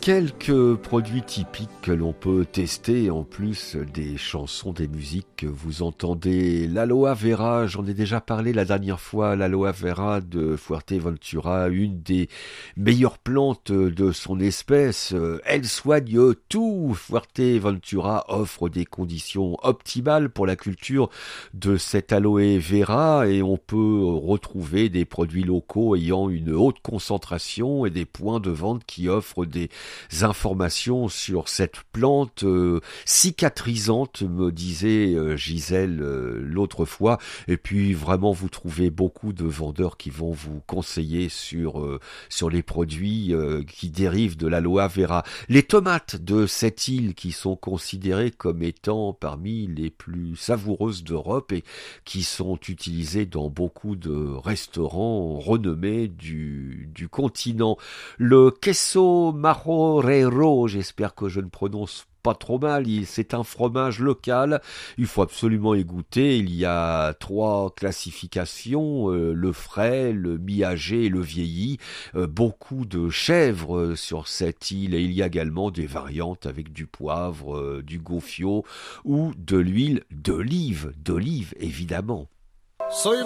Quelques produits typiques que l'on peut tester en plus des chansons, des musiques que vous entendez. L'aloe vera, j'en ai déjà parlé la dernière fois, l'aloe vera de Fuerteventura, une des meilleures plantes de son espèce. Elle soigne tout. Fuerteventura offre des conditions optimales pour la culture de cette aloe vera et on peut retrouver des produits locaux ayant une haute concentration et des points de vente qui offrent des informations sur cette plante cicatrisante, me disait Gisèle l'autre fois. Et puis vraiment, vous trouvez beaucoup de vendeurs qui vont vous conseiller sur les produits qui dérivent de l'aloe vera. Les tomates de cette île qui sont considérées comme étant parmi les plus savoureuses d'Europe et qui sont utilisées dans beaucoup de restaurants renommés du continent. Le queso majorero, j'espère que je ne prononce pas trop mal, c'est un fromage local, il faut absolument y goûter. Il y a 3 classifications, le frais, le mi-âgé et le vieilli, beaucoup de chèvres sur cette île et il y a également des variantes avec du poivre, du gofio ou de l'huile d'olive évidemment.